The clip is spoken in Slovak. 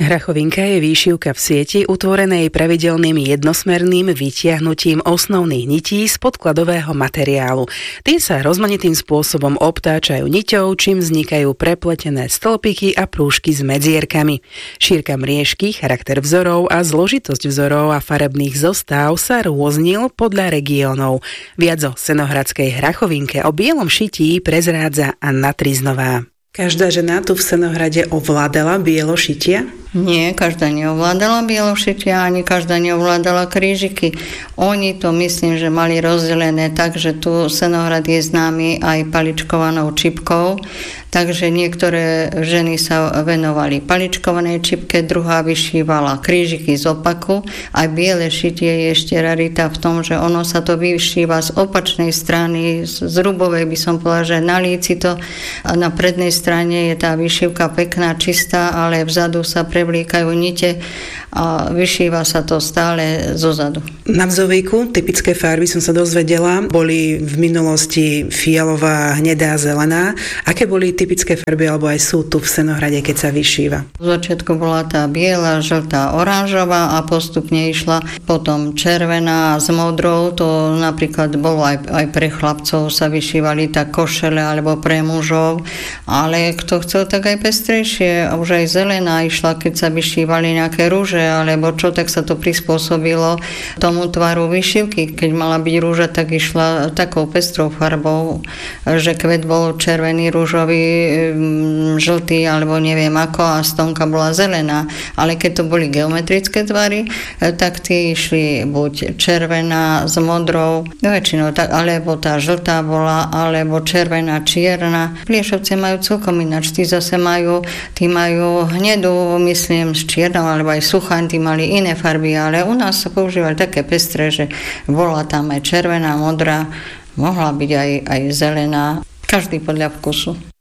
Hrachovinka je výšivka v sieti utvorenej pravidelným jednosmerným vytiahnutím osnovných nití z podkladového materiálu. Tie sa rozmanitým spôsobom obtáčajú niťou, čím vznikajú prepletené stĺpiky a prúžky s medzierkami. Šírka mriežky, charakter vzorov a zložitosť vzorov a farebných zostáv sa rôznil podľa regiónov. Viac o senohradskej hrachovinke o bielom šití prezrádza Anna Triznová. Každá žena tu v Senohrade ovládala bielo šitie? Nie, každá neovládala bielošitia, ani každá neovládala krížiky. Oni to myslím, že mali rozdelené tak, že tu Senohrad je známy aj paličkovanou čipkou, takže niektoré ženy sa venovali paličkovanej čipke, druhá vyšívala krížiky z opaku. Aj biele šitie je ešte rarita v tom, že ono sa to vyšíva z opačnej strany, z rubovej by som povedala, že na líci to, a na prednej strane je tá vyšívka pekná, čistá, ale vzadu sa prevlíkajú nite a vyšíva sa to stále zozadu. Na vzovíku typické farby som sa dozvedela, boli v minulosti fialová, hnedá, zelená. Aké boli typické farby, alebo aj sú tu v Senohrade, keď sa vyšíva? V začiatku bola tá biela, žltá, oranžová a postupne išla potom červená s modrou. To napríklad bolo aj pre chlapcov sa vyšívali tak košele alebo pre mužov, ale kto chcel tak aj pestrejšie. Už aj zelená išla, keď sa vyšívali nejaké rúže alebo čo, tak sa to prispôsobilo tomu tvaru vyšívky. Keď mala byť rúža, tak išla takou pestrou farbou, že kvet bol červený, rúžový, žltý alebo neviem ako a stonka bola zelená. Ale keď to boli geometrické tvary, tak tie išli buď červená s modrou, väčšinou tak, alebo tá žltá bola, alebo červená, čierna. Pliešovci majú celkom ináč, tí zase majú hnedú, myslím, s čiernou, alebo aj suchá, tí mali iné farby, ale u nás sa používali také pestré, že bola tam aj červená, modrá, mohla byť aj zelená, každý podľa vkusu.